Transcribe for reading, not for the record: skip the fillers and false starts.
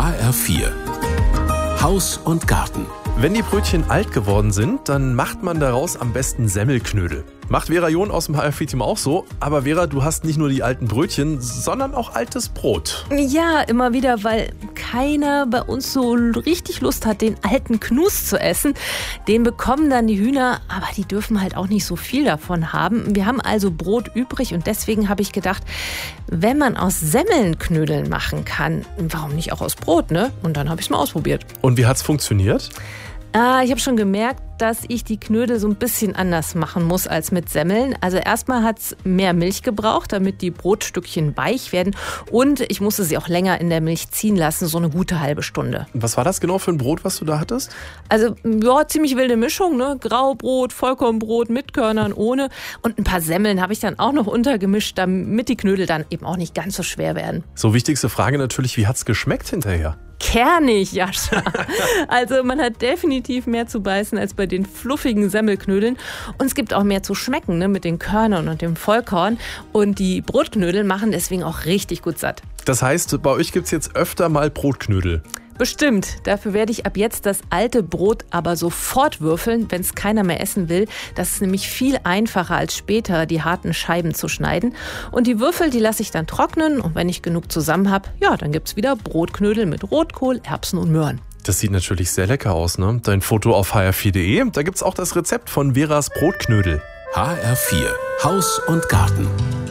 HR4 Haus und Garten. Wenn die Brötchen alt geworden sind, dann macht man daraus am besten Semmelknödel. Macht Vera John aus dem HR4-Team auch so. Aber Vera, du hast nicht nur die alten Brötchen, sondern auch altes Brot. Ja, immer wieder, weil keiner bei uns so richtig Lust hat, den alten Knus zu essen. Den bekommen dann die Hühner, aber die dürfen halt auch nicht so viel davon haben. Wir haben also Brot übrig und deswegen habe ich gedacht, wenn man aus Semmeln Knödeln machen kann, warum nicht auch aus Brot, ne? Und dann habe ich es mal ausprobiert. Und wie hat's funktioniert? Ich habe schon gemerkt, dass ich die Knödel so ein bisschen anders machen muss als mit Semmeln. Also erstmal hat es mehr Milch gebraucht, damit die Brotstückchen weich werden. Und ich musste sie auch länger in der Milch ziehen lassen, so eine gute halbe Stunde. Was war das genau für ein Brot, was du da hattest? Also ja, ziemlich wilde Mischung, ne? Graubrot, Vollkornbrot mit Körnern, ohne. Und ein paar Semmeln habe ich dann auch noch untergemischt, damit die Knödel dann eben auch nicht ganz so schwer werden. So, wichtigste Frage natürlich, wie hat's geschmeckt hinterher? Kernig, Jascha. Also man hat definitiv mehr zu beißen als bei den fluffigen Semmelknödeln. Und es gibt auch mehr zu schmecken, ne, mit den Körnern und dem Vollkorn. Und die Brotknödel machen deswegen auch richtig gut satt. Das heißt, bei euch gibt's jetzt öfter mal Brotknödel. Bestimmt. Dafür werde ich ab jetzt das alte Brot aber sofort würfeln, wenn es keiner mehr essen will. Das ist nämlich viel einfacher als später, die harten Scheiben zu schneiden. Und die Würfel, die lasse ich dann trocknen. Und wenn ich genug zusammen habe, ja, dann gibt's wieder Brotknödel mit Rotkohl, Erbsen und Möhren. Das sieht natürlich sehr lecker aus, ne? Dein Foto auf hr4.de, da gibt's auch das Rezept von Veras Brotknödel. HR4 Haus und Garten.